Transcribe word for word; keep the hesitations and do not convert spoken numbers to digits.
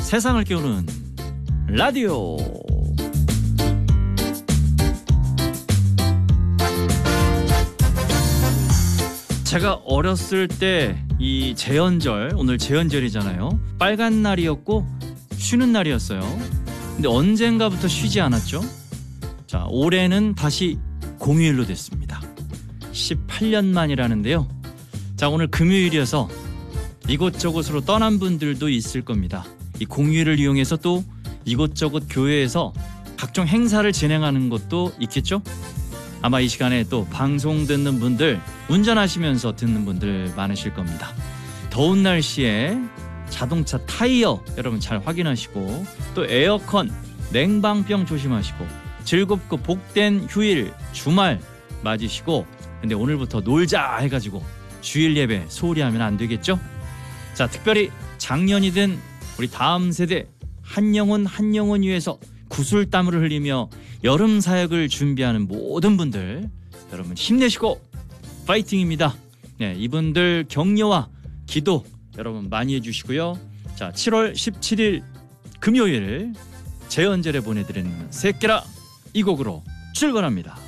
세상을 깨우는 라디오. 제가 어렸을 때 이 제헌절, 오늘 제헌절이잖아요. 빨간 날이었고 쉬는 날이었어요. 근데 언젠가부터 쉬지 않았죠. 자, 올해는 다시 공휴일로 됐습니다. 십팔 년 만이라는데요. 자, 오늘 금요일이어서 이곳저곳으로 떠난 분들도 있을 겁니다. 이 공휴일을 이용해서 또 이곳저곳 교회에서 각종 행사를 진행하는 것도 있겠죠? 아마 이 시간에 또 방송 듣는 분들, 운전하시면서 듣는 분들 많으실 겁니다. 더운 날씨에 자동차 타이어 여러분 잘 확인하시고, 또 에어컨, 냉방병 조심하시고, 즐겁고 복된 휴일, 주말 맞으시고, 근데 오늘부터 놀자 해가지고 주일 예배 소홀히 하면 안 되겠죠? 자, 특별히 작년이 된 우리 다음 세대 한영혼 한영혼 위해서 구슬땀을 흘리며 여름 사역을 준비하는 모든 분들, 여러분 힘내시고 파이팅입니다. 네, 이분들 격려와 기도 여러분 많이 해주시고요. 자, 칠월 십칠일 금요일 제헌절에 보내드리는 새끼라 이 곡으로 출발합니다.